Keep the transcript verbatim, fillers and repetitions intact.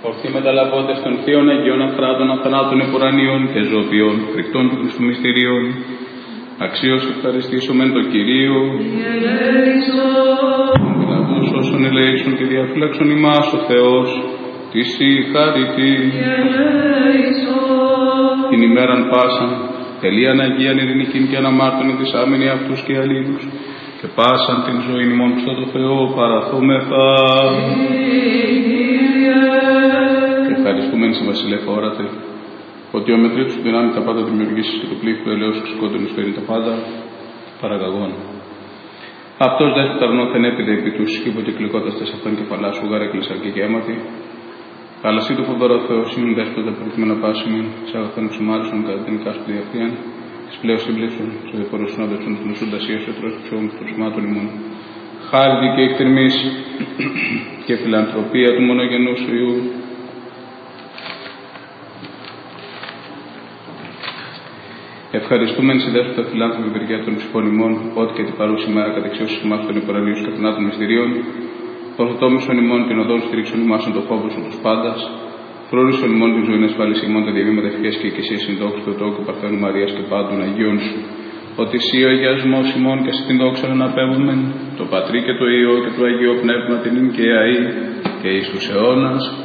ορθοί μεταλαβώντες των θείων Αγίων Αχράτων, αθανάτων επουρανίων και ζωοποιών, φρικτών του Χριστού μυστηρίων, αξίως ευχαριστήσουμε το Κυρίο, των δυνατούς όσων ελέησον και διαφύλαξον ημάς ο Θεός, της η χάρητη, την ημέραν πάσαν, τελείαν Αγίαν ειρηνικήν και αναμάρτων της άμενη αυτούς και αλλήλους, και πάσαν την ζωή ημών στο το Θεό παραθούμεθα. Και ευχαριστούμε σε βασιλεύα όρατε, ότι ο μετρήτους του δυνάμει τα πάντα δημιουργήσεις και το πλήθη του ελέους ξυκόντων φέρει τα πάντα παραγαγών. Αυτός δέσποτα αρνώθεν έπιδε επί τους υποκυκλικότας τες αυτών κεφαλάσου γάρα εκκλησαρκή και αίματι, αλλά εσύ του φοβερό Θεός ήμουν δέσποτα προκείμενα πάσιμον, σε αγαθόν εξομάρισον κατά την εικάσπη διαυτίαν, της πλέον σύμπληξον, σε δεφορούσον άδεξον του νοσούντας ίος έτρος του ψώμου του σημάτων ημών. Χάρη και εκτιμής και φιλανθρωπία του μονογενούς σου Υιού, ευχαριστούμεν σε δέσποτα φιλάνθρωπη παιδιά των ψυχών ημών, ότι και την παρούση μέρα κατεξιώσεις ημάς των υποραλίους και θανάτων μυστηρίων, ορθοτόμησον ημών την οδόν στηρίξον ημάς τον φόβο σου τους πάντας, φρόρισον ημών την ζωή ασφάλιση ημών τα διαβήματα ευχές και οικησίες συντόξου του Θεού και Παρθένου Μαρίας και πάντων Αγίων σου, ότι εσύ ο αγιασμός ημών και στην δόξα να αναπέμπομεν, το Πατρί και το Υιό και το Αγίο Πνεύμα την και αεί και εις τους αιώνας.